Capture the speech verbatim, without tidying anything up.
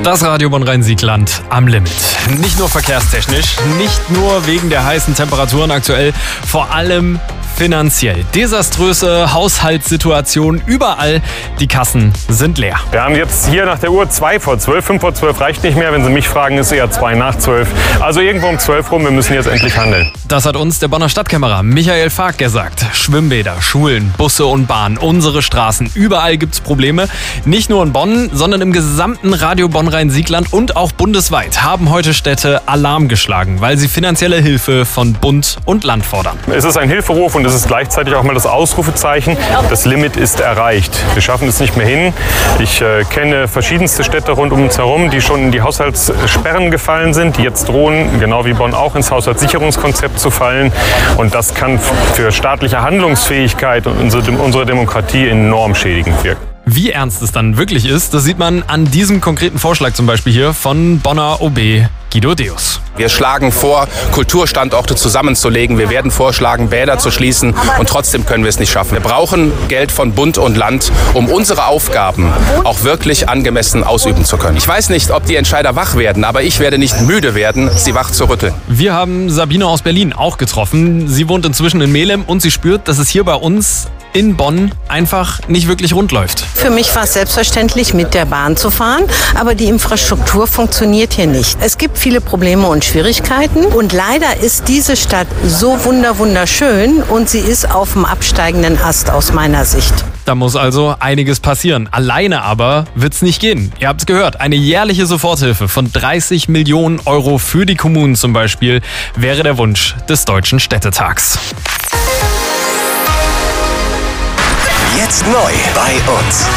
Das Radio Bonn-Rhein-Siegland am Limit. Nicht nur verkehrstechnisch, nicht nur wegen der heißen Temperaturen aktuell, vor allem finanziell. Desaströse Haushaltssituation überall. Die Kassen sind leer. Wir haben jetzt hier nach der Uhr zwei vor zwölf. fünf vor zwölf reicht nicht mehr. Wenn Sie mich fragen, ist eher zwei nach zwölf. Also irgendwo um zwölf rum. Wir müssen jetzt endlich handeln. Das hat uns der Bonner Stadtkämmerer Michael Fark gesagt. Schwimmbäder, Schulen, Busse und Bahnen, unsere Straßen. Überall gibt's Probleme. Nicht nur in Bonn, sondern im gesamten Radio Bonn-Rhein-Siegland und auch bundesweit haben heute Städte Alarm geschlagen, weil sie finanzielle Hilfe von Bund und Land fordern. Es ist ein Hilferuf und es ist gleichzeitig auch mal das Ausrufezeichen. Das Limit ist erreicht. Wir schaffen es nicht mehr hin. Ich äh, kenne verschiedenste Städte rund um uns herum, die schon in die Haushaltssperren gefallen sind, die jetzt drohen, genau wie Bonn auch, ins Haushaltssicherungskonzept zu fallen. Und das kann für staatliche Handlungsfähigkeit und unsere, unsere Demokratie enorm schädigend wirken. Wie ernst es dann wirklich ist, das sieht man an diesem konkreten Vorschlag zum Beispiel hier von Bonner O B Guido Deus. Wir schlagen vor, Kulturstandorte zusammenzulegen. Wir werden vorschlagen, Bäder zu schließen und trotzdem können wir es nicht schaffen. Wir brauchen Geld von Bund und Land, um unsere Aufgaben auch wirklich angemessen ausüben zu können. Ich weiß nicht, ob die Entscheider wach werden, aber ich werde nicht müde werden, sie wach zu rütteln. Wir haben Sabine aus Berlin auch getroffen. Sie wohnt inzwischen in Melem und sie spürt, dass es hier bei uns in Bonn einfach nicht wirklich rund läuft. Für mich war es selbstverständlich, mit der Bahn zu fahren, aber die Infrastruktur funktioniert hier nicht. Es gibt viele Probleme und Schwierigkeiten und leider ist diese Stadt so wunder wunderschön und sie ist auf dem absteigenden Ast aus meiner Sicht. Da muss also einiges passieren. Alleine aber wird's nicht gehen. Ihr habt's gehört, eine jährliche Soforthilfe von dreißig Millionen Euro für die Kommunen zum Beispiel wäre der Wunsch des Deutschen Städtetags. Jetzt neu bei uns.